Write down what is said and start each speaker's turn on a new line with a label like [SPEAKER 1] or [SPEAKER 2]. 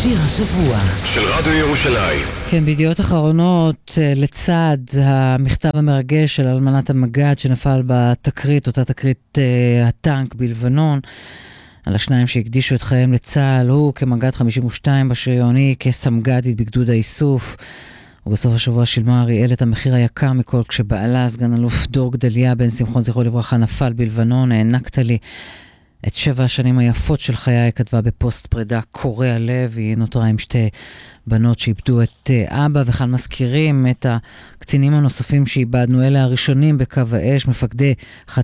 [SPEAKER 1] שיר השבוע
[SPEAKER 2] של רדיו ירושלים.
[SPEAKER 3] כן, בידיעות אחרונות, לצד המכתב המרגש של אלמנת המג"ד שנפל בתקרית, אותה תקרית הטנק בלבנון, על השניים שהקדישו את חייהם לצה"ל, הוא כמג"ד 52 בשריון, היא כסמג"דית בגדוד האיסוף. ובסוף השבוע שילמה אריאל את המחיר היקר מכל כשבעלה, סגן אלוף דור גדליה בן שמחון זכרו לברכה, נפל בלבנון. הענקת לי את 7 השנים היפות של חיי, כתבה בפוסט פרידה קורע לב. היא נותרה עם 2 בנות שאיבדו את אבא, וכאן מזכירים את הקצינים הנוספים שאיבדנו. אלה הראשונים בקו האש, מפקדי